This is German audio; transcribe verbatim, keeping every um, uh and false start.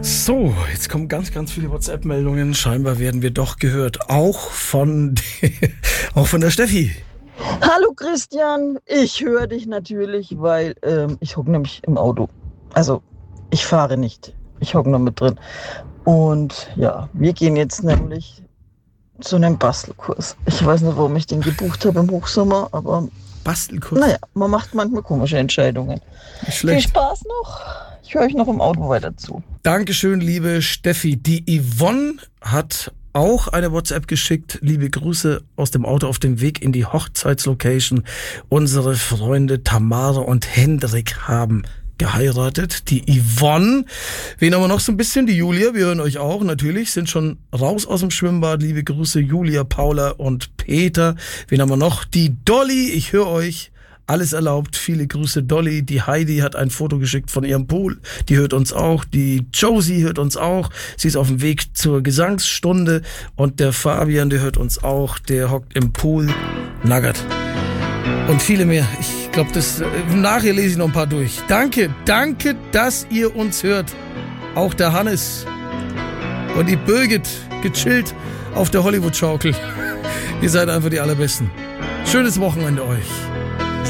So, jetzt kommen ganz, ganz viele WhatsApp-Meldungen. Scheinbar werden wir doch gehört. Auch von, auch von der Steffi. Hallo Christian, ich höre dich natürlich, weil ähm, ich hocke nämlich im Auto. Also ich fahre nicht, ich hocke nur mit drin. Und ja, wir gehen jetzt nämlich zu einem Bastelkurs. Ich weiß nicht, warum ich den gebucht habe im Hochsommer, aber Bastelkurs? Naja, man macht manchmal komische Entscheidungen. Nicht schlecht. Viel Spaß noch. Ich höre euch noch im Auto weiter zu. Dankeschön, liebe Steffi. Die Yvonne hat auch eine WhatsApp geschickt. Liebe Grüße aus dem Auto auf dem Weg in die Hochzeitslocation. Unsere Freunde Tamara und Hendrik haben geheiratet. Die Yvonne. Wen haben wir noch so ein bisschen? Die Julia. Wir hören euch auch natürlich. Sind schon raus aus dem Schwimmbad. Liebe Grüße Julia, Paula und Peter. Wen haben wir noch? Die Dolly. Ich höre euch. Alles erlaubt. Viele Grüße, Dolly. Die Heidi hat ein Foto geschickt von ihrem Pool. Die hört uns auch. Die Josie hört uns auch. Sie ist auf dem Weg zur Gesangsstunde. Und der Fabian, der hört uns auch. Der hockt im Pool. Naggert. Und viele mehr. Ich glaube, das nachher lese ich noch ein paar durch. Danke, danke, dass ihr uns hört. Auch der Hannes. Und die Birgit, gechillt auf der Hollywood-Schaukel. Ihr seid einfach die Allerbesten. Schönes Wochenende euch.